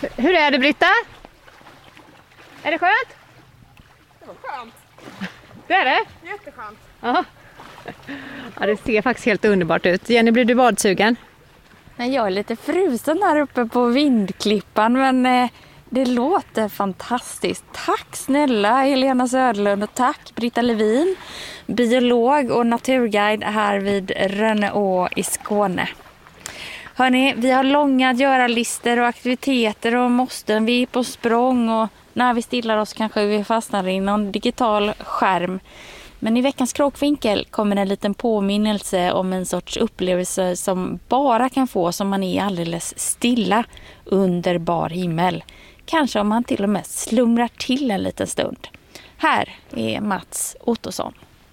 Hur är det, Britta? Är det skönt? Det var skönt. Det är det? Jätteskönt. Ja. Ja, det ser faktiskt helt underbart ut. Jenny, blir du badsugen? Nej, jag är lite frusen här uppe på vindklippan, men det låter fantastiskt. Tack snälla Helena Söderlund och tack Britta Levin, biolog och naturguide här vid Rönneå i Skåne. Hörrni, vi har långa göra-listor och aktiviteter och måsten. Vi är på språng och när vi stillar oss kanske vi fastnar i någon digital skärm. Men i veckans Kråkvinkel kommer en liten påminnelse om en sorts upplevelse som bara kan få som man är alldeles stilla under bar himmel. Kanske om man till och med slumrar till en liten stund. Här är Mats Ottosson.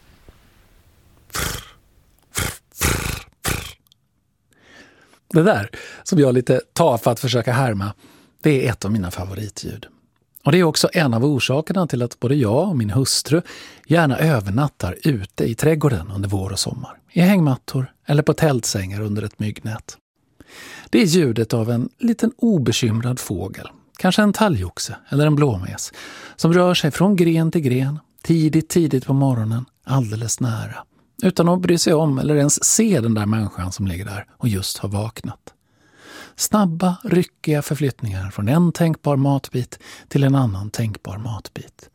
Det där som jag lite tar för att försöka härma, det är ett av mina favoritljud. Och det är också en av orsakerna till att både jag och min hustru gärna övernattar ute i trädgården under vår och sommar. I hängmattor eller på tältsängar under ett myggnät. Det är ljudet av en liten obekymrad fågel, kanske en talgoxe eller en blåmes, som rör sig från gren till gren, tidigt på morgonen, alldeles nära. Utan att bry sig om eller ens se den där människan som ligger där och just har vaknat. Snabba, ryckiga förflyttningar från en tänkbar matbit till en annan tänkbar matbit.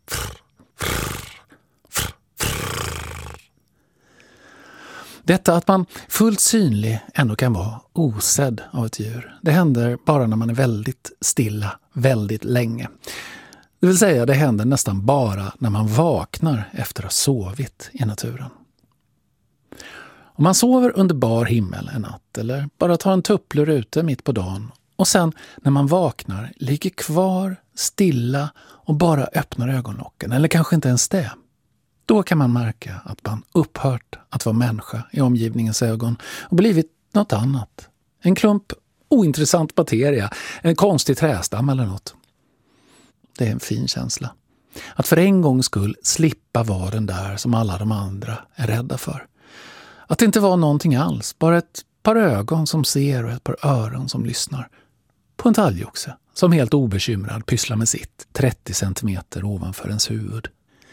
Detta att man fullt synlig ändå kan vara osedd av ett djur, det händer bara när man är väldigt stilla, väldigt länge. Det vill säga, det händer nästan bara när man vaknar efter att ha sovit i naturen. Om man sover under bar himmel en natt eller bara tar en tupplur ute mitt på dagen och sen när man vaknar ligger kvar, stilla och bara öppnar ögonlocken eller kanske inte ens det. Då kan man märka att man upphört att vara människa i omgivningens ögon och blivit något annat. En klump ointressant materia, en konstig trästam eller något. Det är en fin känsla. Att för en gångs skull slippa vara den där som alla de andra är rädda för. Att det inte var någonting alls, bara ett par ögon som ser och ett par öron som lyssnar. På en talgoxe som helt obekymrad pysslar med sitt 30 centimeter ovanför ens huvud.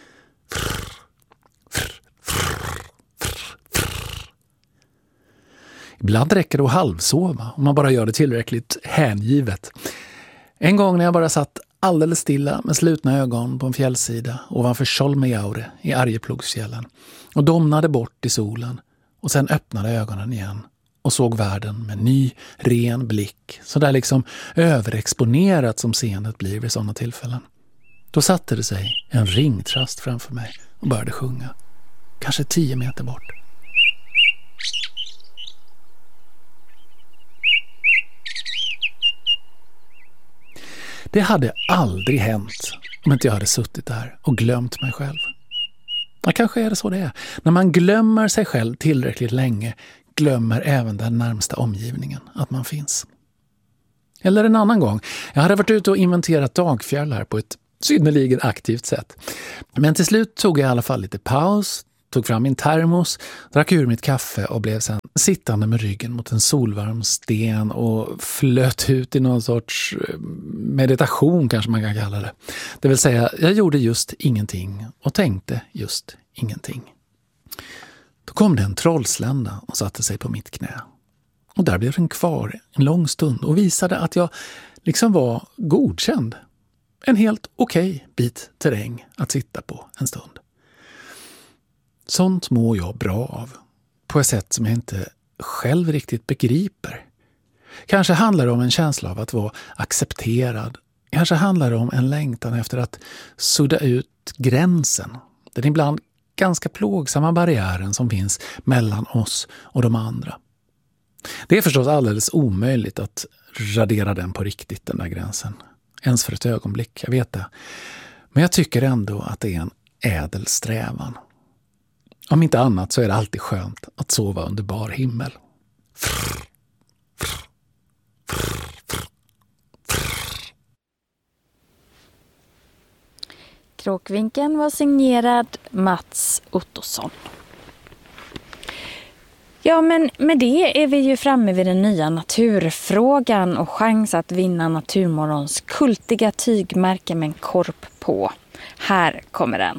Ibland räcker det att halvsova om man bara gör det tillräckligt hängivet. En gång när jag bara satt alldeles stilla med slutna ögon på en fjällsida ovanför Solmejaure i Arjeplogsfjällen och domnade bort i solen och sen öppnade ögonen igen och såg världen med ny, ren blick, så där liksom överexponerat som seendet blir vid sådana tillfällen. Då satte det sig en ringtrast framför mig och började sjunga, kanske 10 meter bort. Det hade aldrig hänt om inte jag hade suttit där och glömt mig själv. Ja, kanske är det så det är. När man glömmer sig själv tillräckligt länge glömmer även den närmsta omgivningen att man finns. Eller en annan gång. Jag hade varit ute och inventerat dagfjäll här på ett synnerligen aktivt sätt. Men till slut tog jag i alla fall lite paus, tog fram min termos, drack ur mitt kaffe och blev sen sittande med ryggen mot en solvarm sten och flöt ut i någon sorts meditation kanske man kan kalla det. Det vill säga, jag gjorde just ingenting och tänkte just ingenting. Då kom det en trollslända och satte sig på mitt knä. Och där blev den kvar en lång stund och visade att jag liksom var godkänd. En helt okej bit terräng att sitta på en stund. Sånt mår jag bra av. På ett sätt som jag inte själv riktigt begriper. Kanske handlar det om en känsla av att vara accepterad. Kanske handlar det om en längtan efter att sudda ut gränsen. Den ibland ganska plågsamma barriären som finns mellan oss och de andra. Det är förstås alldeles omöjligt att radera den på riktigt, den där gränsen. Ens för ett ögonblick, jag vet det. Men jag tycker ändå att det är en ädel strävan. Om inte annat så är det alltid skönt att sova under bar himmel. Kråkvinkeln var signerad Mats Ottosson. Ja, men med det är vi ju framme vid den nya naturfrågan och chans att vinna Naturmorgons kultiga tygmärke med en korp på. Här kommer den.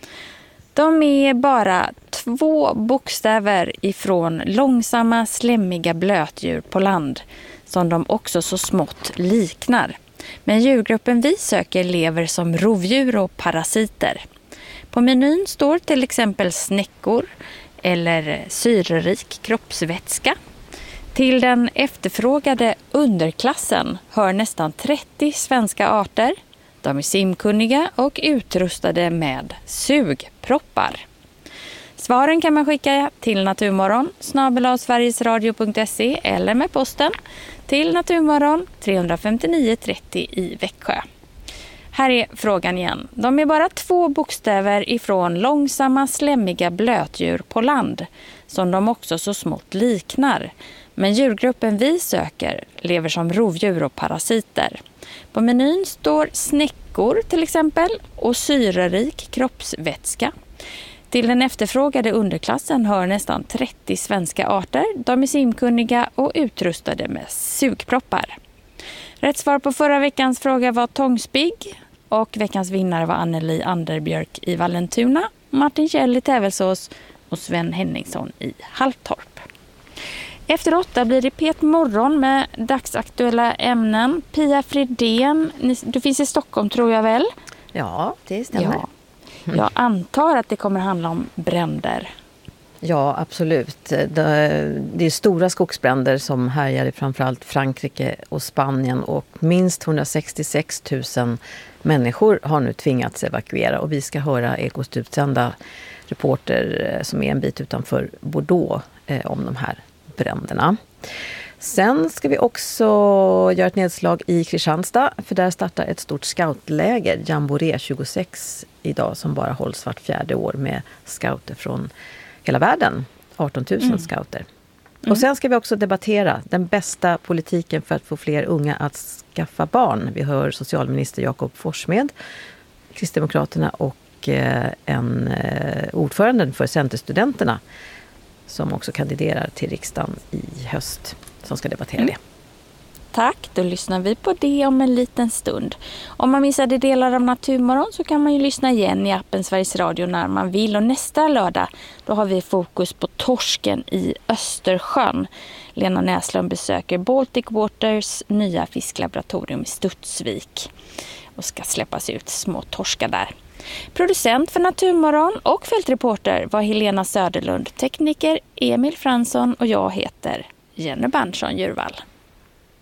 De är bara 2 bokstäver ifrån långsamma, slemmiga blötdjur på land som de också så smått liknar. Men djurgruppen vi söker lever som rovdjur och parasiter. På menyn står till exempel snäckor eller syrerik kroppsvätska. Till den efterfrågade underklassen hör nästan 30 svenska arter. De är simkunniga och utrustade med sugproppar. Svaren kan man skicka till Naturmorgon @sverigesradio.se eller med posten till Naturmorgon 359 30 i Växjö. Här är frågan igen. De är bara 2 bokstäver ifrån långsamma, slemmiga blötdjur på land som de också så smått liknar. Men djurgruppen vi söker lever som rovdjur och parasiter. På menyn står snäckor till exempel och syrerik kroppsvätska. Till den efterfrågade underklassen hör nästan 30 svenska arter. De är simkunniga och utrustade med sugproppar. Rätt svar på förra veckans fråga var tångspigg och veckans vinnare var Anneli Anderbjörk i Vallentuna, Martin Kjell i Tävelsås och Sven Henningsson i Halltorp. Efter 8 blir det Pet morgon med dagsaktuella ämnen. Pia Fridén, du finns i Stockholm tror jag väl? Ja, det stämmer. Ja. Jag antar att det kommer handla om bränder. Ja, absolut. Det är stora skogsbränder som härjar i framförallt Frankrike och Spanien och minst 166 000 människor har nu tvingats evakuera och vi ska höra Ekots utsända reporter som är en bit utanför Bordeaux om de här bränderna. Sen ska vi också göra ett nedslag i Kristianstad för där startar ett stort scoutläger, Jamboree 26 idag som bara hålls vart 4:e år med scouter från hela världen, 18 000 scouter. Och sen ska vi också debattera den bästa politiken för att få fler unga att skaffa barn. Vi hör socialminister Jakob Forssmed, Kristdemokraterna och en ordförande för Centerstudenterna som också kandiderar till riksdagen i höst som ska debattera det. Tack, då lyssnar vi på det om en liten stund. Om man missade delar av Naturmorgon så kan man ju lyssna igen i appen Sveriges Radio när man vill. Och nästa lördag då har vi fokus på torsken i Östersjön. Lena Näslund besöker Baltic Waters nya fisklaboratorium i Studsvik och ska släppas ut små torskar där. Producent för Naturmorgon och fältreporter var Helena Söderlund, tekniker Emil Fransson och jag heter Jenny Berntsson Djurvall.